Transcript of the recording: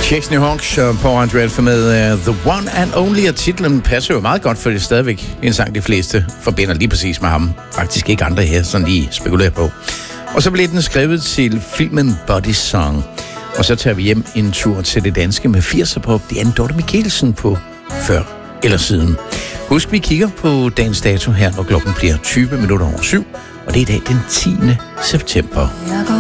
Chesney Hawks og Paul Andreas med The One and Only, og titlen passer jo meget godt, for det er stadigvæk en sang, de fleste forbinder lige præcis med ham. Faktisk ikke andre her, sådan lige spekulerer på. Og så blev den skrevet til filmen Body Song. Og så tager vi hjem en tur til det danske med 80'er-pop. Det er Anne Dorthe Michelsen på Før eller Siden. Husk, vi kigger på dagens dato her, når klokken bliver 7:20, og det er i dag den 10. september. Jeg går